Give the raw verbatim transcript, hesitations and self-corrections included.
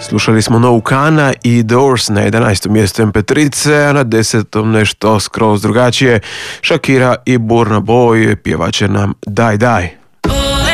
Slušali smo novu Kana i Doors na jedanaestom mjestu em pe tri ce, a na desetom nešto skroz drugačije. Shakira i Burna Boy pjevat će nam Die Die.